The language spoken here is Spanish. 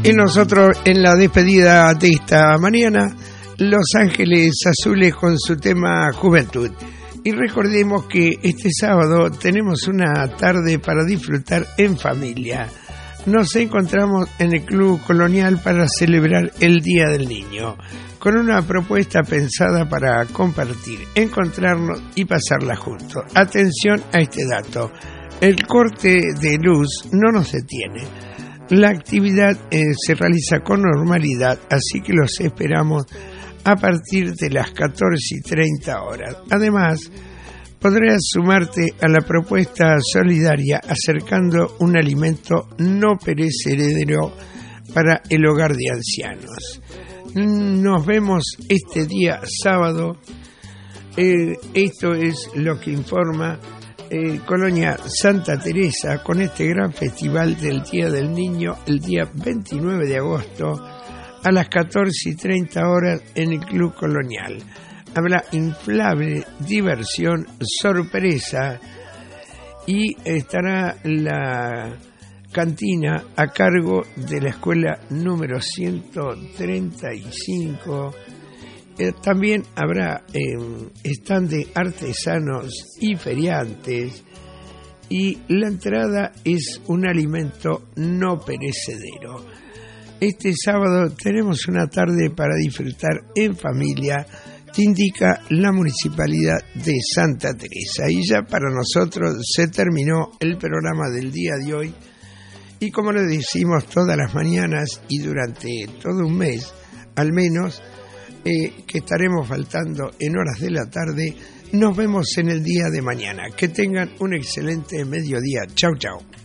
Y nosotros en la despedida de esta mañana, Los Ángeles Azules con su tema Juventud. Y recordemos que este sábado tenemos una tarde para disfrutar en familia. Nos encontramos en el Club Colonial para celebrar el Día del Niño, con una propuesta pensada para compartir, encontrarnos y pasarla juntos. Atención a este dato, el corte de luz no nos detiene. La actividad se realiza con normalidad, así que los esperamos a partir de las 14:30 horas. Además, podrás sumarte a la propuesta solidaria acercando un alimento no perecedero para el hogar de ancianos. Nos vemos este día sábado. Esto es lo que informa Colonia Santa Teresa con este gran festival del Día del Niño el día 29 de agosto a las 14:30 horas en el Club Colonial. Habrá inflable diversión, sorpresa y estará la cantina a cargo de la escuela número 135. También habrá stand de artesanos y feriantes y la entrada es un alimento no perecedero. Este sábado tenemos una tarde para disfrutar en familia, que indica la Municipalidad de Santa Teresa. Y ya para nosotros se terminó el programa del día de hoy y como lo decimos todas las mañanas y durante todo un mes al menos, que estaremos faltando en horas de la tarde. Nos vemos en el día de mañana. Que tengan un excelente mediodía. Chau, chau.